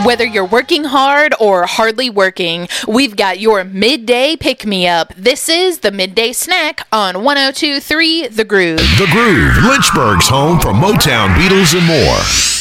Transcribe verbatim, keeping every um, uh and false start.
Whether you're working hard or hardly working, we've got your midday pick-me-up. This is the Midday Snack on one oh two point three The Groove. The Groove, Lynchburg's home for Motown, Beatles, and more.